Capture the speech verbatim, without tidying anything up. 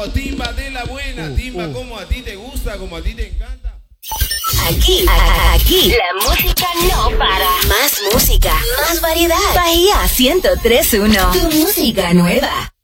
Timba de la buena, uh, timba uh. como a ti te gusta, como a ti te encanta. Aquí, aquí, la música no para. Más música, más variedad. Bahía ciento tres punto uno, tu música nueva.